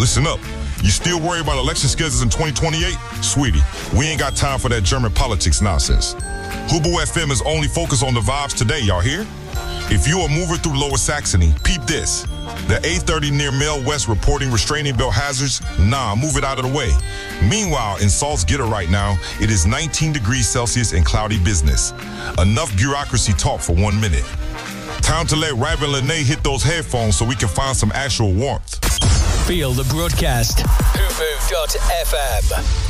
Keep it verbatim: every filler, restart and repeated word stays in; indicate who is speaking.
Speaker 1: Listen up. You still worry about election schedules in twenty twenty-eight? Sweetie, we ain't got time for that German politics nonsense. Hubu F M is only focused on the vibes today, y'all hear? If you a mover through Lower Saxony, peep this. The eight thirty near Mail West reporting restraining belt hazards. Nah, move it out of the way. Meanwhile, in Salzgitter right now, it is nineteen degrees Celsius and cloudy business. Enough bureaucracy talk for one minute. Time to let Raven Lene hit those headphones so we can find some actual warmth.
Speaker 2: Feel the broadcast. Hubu dot F M.